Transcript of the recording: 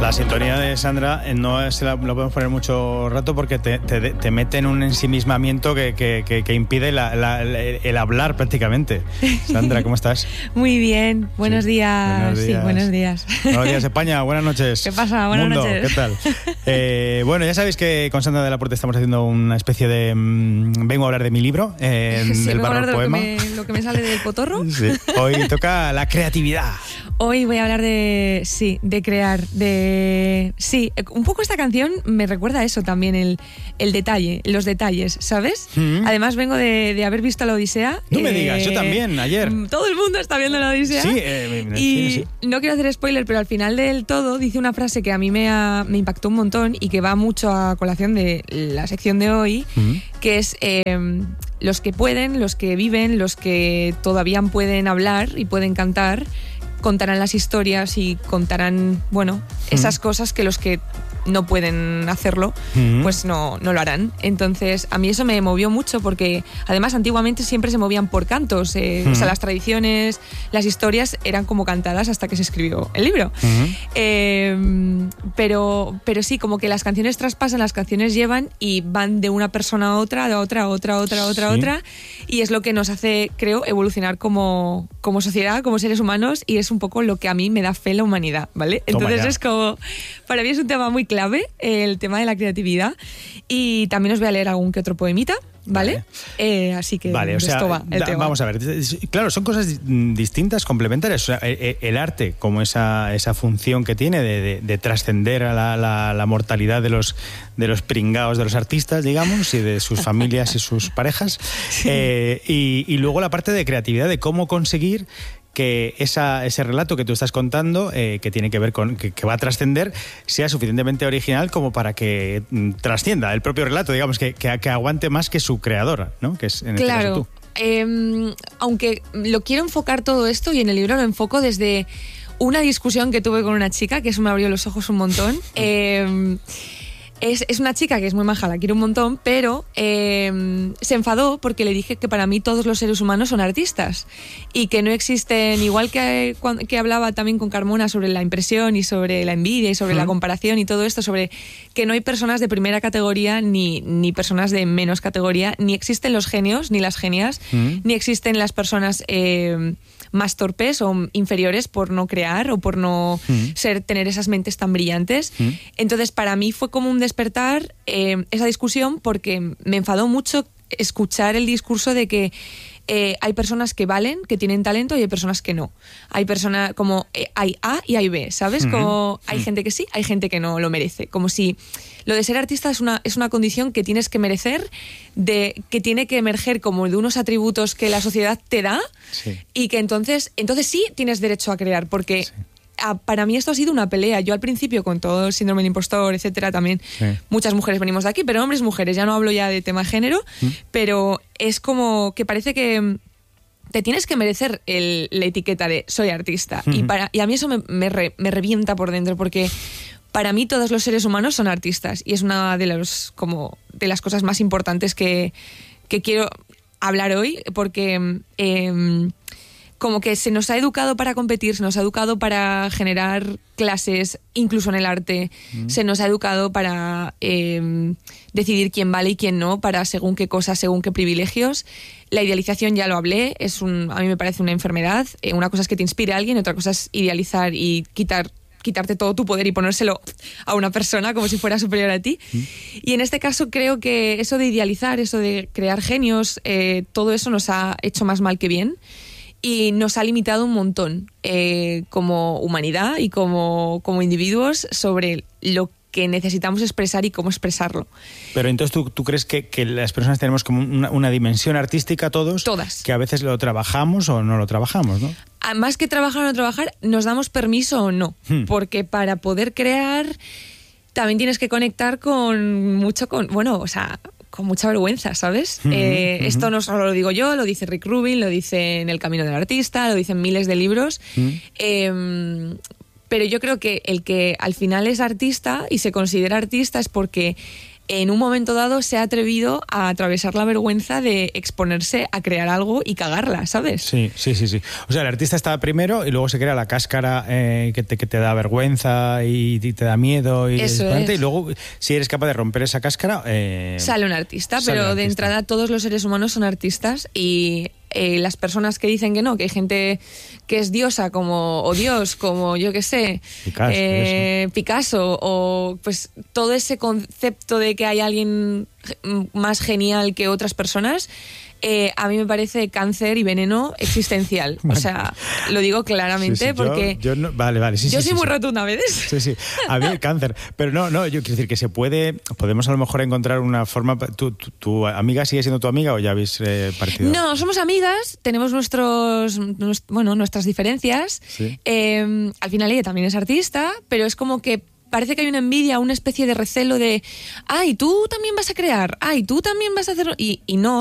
La sintonía de Sandra no se la podemos poner mucho rato porque te mete en un ensimismamiento que impide el hablar prácticamente. Sandra, ¿cómo estás? Muy bien, buenos días. Buenos días. Sí, buenos días. Buenos días, España, buenas noches. ¿Qué pasa? Buenas Mundo, noches. ¿qué tal? Bueno, ya sabéis que con Sandra de la Puerta estamos haciendo una especie de... vengo a hablar de mi libro, Sí, del vengo a hablar Barro de Poema. lo que me sale del potorro. Sí. Hoy toca la creatividad. Hoy voy a hablar de crear, sí, un poco esta canción me recuerda a eso también, el detalle, los detalles, ¿sabes? Mm. Además vengo de haber visto La Odisea. No me digas, yo también, ayer. Todo el mundo está viendo La Odisea. Sí, y no quiero hacer spoiler, pero al final del todo dice una frase que a mí me impactó un montón y que va mucho a colación de la sección de hoy, que es... los que pueden, los que viven, los que todavía pueden hablar y pueden cantar, contarán las historias y contarán, bueno, esas cosas que los que no pueden hacerlo, pues no lo harán. Entonces, a mí eso me movió mucho porque, además, antiguamente siempre se movían por cantos. O sea, las tradiciones, las historias eran como cantadas hasta que se escribió el libro. Pero sí, como que las canciones traspasan, las canciones llevan y van de una persona a otra, de otra, otra. Y es lo que nos hace, creo, evolucionar como sociedad, como seres humanos, y es un poco lo que a mí me da fe en la humanidad, ¿vale? Entonces es como, para mí es un tema muy clave, el tema de la creatividad, y también os voy a leer algún que otro poemita, ¿vale? Así que vale, o sea, esto va el tema. Vamos a ver, claro, son cosas distintas, complementarias. O sea, el arte, como esa función que tiene de trascender a la mortalidad de los pringaos de los artistas, digamos, y de sus familias y sus parejas. Sí. Y luego la parte de creatividad, de cómo conseguir que ese relato que tú estás contando, que tiene que ver con que va a trascender, sea suficientemente original como para que trascienda el propio relato, digamos, que aguante más que su creadora, ¿no? Que es en este caso tú. Aunque lo quiero enfocar todo esto, y en el libro lo enfoco desde una discusión que tuve con una chica, que eso me abrió los ojos un montón. Es una chica que es muy maja, la quiero un montón, pero se enfadó porque le dije que para mí todos los seres humanos son artistas y que no existen, igual que hablaba también con Carmona sobre la impresión y sobre la envidia y sobre la comparación y todo esto, sobre que no hay personas de primera categoría ni personas de menos categoría, ni existen los genios ni las genias, ni existen las personas más torpes o inferiores por no crear o por no tener esas mentes tan brillantes. Entonces, para mí fue como un despertar esa discusión, porque me enfadó mucho escuchar el discurso de que hay personas que valen, que tienen talento, y hay personas que no. Hay personas como hay A y hay B, ¿sabes? Como hay gente que sí, hay gente que no lo merece. Como si lo de ser artista es una condición que tienes que merecer, que tiene que emerger como de unos atributos que la sociedad te da, y que entonces sí tienes derecho a crear, porque... Para mí esto ha sido una pelea. Yo al principio, con todo el síndrome del impostor, etcétera, también muchas mujeres venimos de aquí, pero hombres, mujeres, ya no hablo ya de tema de género, pero es como que parece que te tienes que merecer la etiqueta de soy artista, y a mí eso me revienta por dentro, porque para mí todos los seres humanos son artistas, y es una de las cosas más importantes que quiero hablar hoy, porque como que se nos ha educado para competir, se nos ha educado para generar clases, incluso en el arte, se nos ha educado para decidir quién vale y quién no, para según qué cosas, según qué privilegios. La idealización, ya lo hablé, a mí me parece una enfermedad. Una cosa es que te inspire a alguien, otra cosa es idealizar y quitarte todo tu poder y ponérselo a una persona como si fuera superior a ti. Y en este caso creo que eso de idealizar, eso de crear genios, todo eso nos ha hecho más mal que bien. Y nos ha limitado un montón como humanidad y como individuos sobre lo que necesitamos expresar y cómo expresarlo. Pero entonces tú crees que las personas tenemos como una dimensión artística todas, que a veces lo trabajamos o no lo trabajamos, ¿no? Más que trabajar o no trabajar, nos damos permiso o no. Porque para poder crear también tienes que conectar con mucha vergüenza, ¿sabes? Esto no solo lo digo yo, lo dice Rick Rubin, lo dice en El Camino del Artista, lo dicen miles de libros. Pero yo creo que el que al final es artista y se considera artista es porque en un momento dado se ha atrevido a atravesar la vergüenza de exponerse a crear algo y cagarla, ¿sabes? Sí. O sea, el artista está primero y luego se crea la cáscara que te da vergüenza y te da miedo. Y luego, si eres capaz de romper esa cáscara... sale un artista, pero de entrada todos los seres humanos son artistas y... las personas que dicen que no, que hay gente que es diosa o Dios, como yo que sé, Picasso, o pues todo ese concepto de que hay alguien más genial que otras personas, a mí me parece cáncer y veneno existencial. O sea, lo digo claramente porque yo no, vale, sí, yo sí, soy muy sí. rotunda a veces. Sí, a mí el cáncer. Pero no, yo quiero decir que podemos a lo mejor encontrar una forma... ¿Tu amiga sigue siendo tu amiga o ya habéis partido? No, somos amigas, tenemos nuestras diferencias. Sí. Al final ella también es artista, pero es como que parece que hay una envidia, una especie de recelo de, ay, tú también vas a crear, ay, tú también vas a hacerlo, y no,